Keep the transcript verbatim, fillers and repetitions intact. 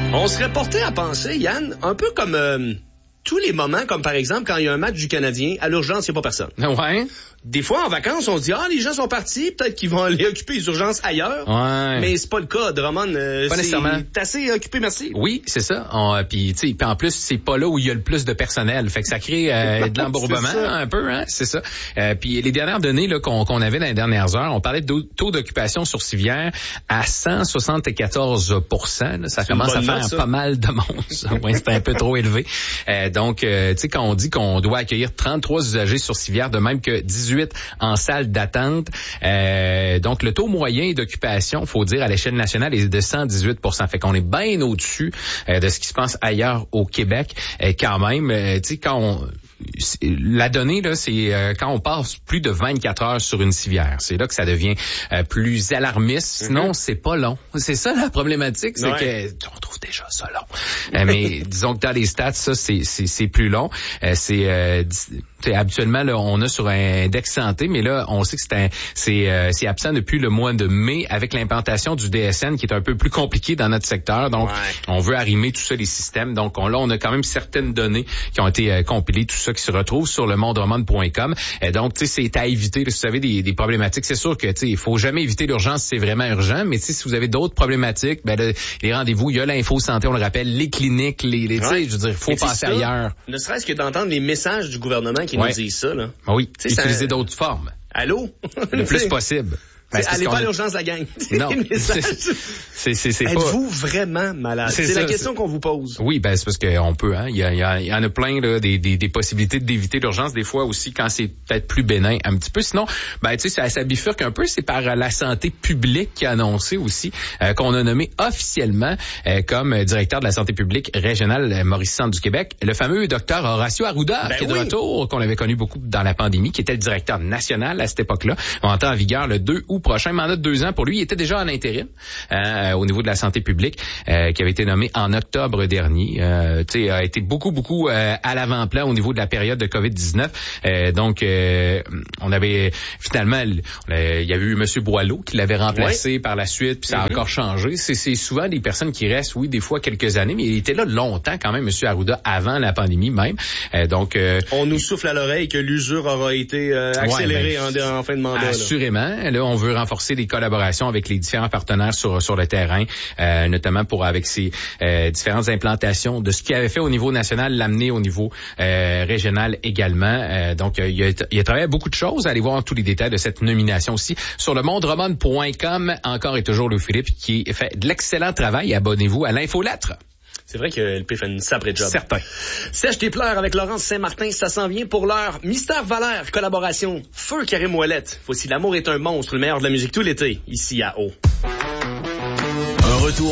On serait porté à penser, Yann, un peu comme euh, tous les moments, comme par exemple quand il y a un match du Canadien, à l'urgence, il n'y a pas personne. Ouais. Des fois, en vacances, on se dit, ah, les gens sont partis, peut-être qu'ils vont aller occuper les urgences ailleurs. Ouais. Mais c'est pas le cas. Drummond, euh, Pas c'est nécessairement. assez occupé, merci. Oui, c'est ça. On, puis, tu sais, puis en plus, c'est pas là où il y a le plus de personnel. Fait que ça crée euh, de l'embourbement un peu, hein, c'est ça. Euh, puis les dernières données là qu'on, qu'on avait dans les dernières heures, on parlait de taux d'occupation sur civière à cent soixante-quatorze pour cent. Là, ça c'est commence à faire note, pas mal de monde. Ça. Ouais, c'est un peu trop élevé. Euh, donc, euh, tu sais, quand on dit qu'on doit accueillir trente-trois usagers sur civière, de même que dix-huit en salle d'attente, euh, donc le taux moyen d'occupation, faut dire, à l'échelle nationale est de cent dix-huit pour cent. Fait qu'on est bien au-dessus euh, de ce qui se passe ailleurs au Québec. Euh, quand même, euh, tu sais, quand on... La donnée, là, c'est euh, quand on passe plus de vingt-quatre heures sur une civière. C'est là que ça devient euh, plus alarmiste. Sinon, mm-hmm. c'est pas long. C'est ça la problématique, c'est ouais. que on trouve déjà ça long. euh, mais disons que dans les stats, ça, c'est, c'est, c'est plus long. Euh, c'est euh, habituellement, là, on a sur un index santé, mais là, on sait que c'est, un, c'est, euh, c'est absent depuis le mois de mai avec l'implantation du D S N qui est un peu plus compliqué dans notre secteur. Donc, ouais. on veut arrimer tout ça, les systèmes. Donc, on, là, on a quand même certaines données qui ont été euh, compilées, tout ça qui se retrouve sur le monde drummond point com. Et donc, tu sais, c'est à éviter. Là, si vous avez des, des problématiques, c'est sûr que, tu sais, il faut jamais éviter l'urgence si c'est vraiment urgent. Mais tu sais, si vous avez d'autres problématiques, ben là, les rendez-vous, il y a l'info santé, on le rappelle, les cliniques, les, les ouais. tu sais, je veux dire, il faut passer ça, ailleurs. Ne serait-ce que d'entendre les messages du gouvernement qui ouais. nous disent ça, là. Oui, t'sais, utiliser ça... d'autres formes. Allô? Le plus possible. Ben, allez pas à l'urgence, la gang. Non. C'est, c'est, c'est, c'est Êtes-vous pas... vraiment malade? C'est, c'est ça, la question c'est... qu'on vous pose. Oui, ben, c'est parce qu'on peut, hein. Il y, a, il, y a, il y en a plein, là, des, des, des possibilités d'éviter l'urgence, des fois aussi, quand c'est peut-être plus bénin un petit peu. Sinon, ben, tu sais, ça, ça bifurque un peu. C'est par la santé publique qui a annoncé aussi, euh, qu'on a nommé officiellement, euh, comme directeur de la santé publique régionale Maurice-Centre du Québec, le fameux docteur Horacio Arruda, ben qui est oui. de retour, qu'on avait connu beaucoup dans la pandémie, qui était le directeur national à cette époque-là. On entend en vigueur le deux août prochain, mandat de deux ans pour lui. Il était déjà en intérim euh, au niveau de la santé publique, euh, qui avait été nommé en octobre dernier. Euh, tu sais, a été beaucoup, beaucoup euh, à l'avant-plan au niveau de la période de covid dix-neuf. Euh, donc, euh, on avait finalement, il y avait eu M. Boileau qui l'avait remplacé ouais. par la suite, puis ça a mm-hmm. encore changé. C'est, c'est souvent des personnes qui restent, oui, des fois quelques années, mais il était là longtemps quand même, M. Arruda, avant la pandémie même. Euh, donc, euh, on nous souffle à l'oreille que l'usure aura été euh, accélérée ouais, ben, en, en fin de mandat. Assurément. Là. là, on veut renforcer les collaborations avec les différents partenaires sur sur le terrain, euh, notamment pour avec ces euh, différentes implantations de ce qu'il avait fait au niveau national, l'amener au niveau euh, régional également. Euh, donc, euh, il, a, il a travaillé beaucoup de choses. Allez voir tous les détails de cette nomination aussi sur le monde drummond point com. Encore et toujours Louis Philippe qui fait de l'excellent travail. Abonnez-vous à l'infolettre. C'est vrai que L P fait une sacrée job. Certain. Sèche tes pleurs avec Laurence Saint-Martin, ça s'en vient pour l'heure. Mystère Valère, collaboration. Feu Karim Ouellette. Voici L'amour est un monstre, le meilleur de la musique tout l'été, ici à O. Un retour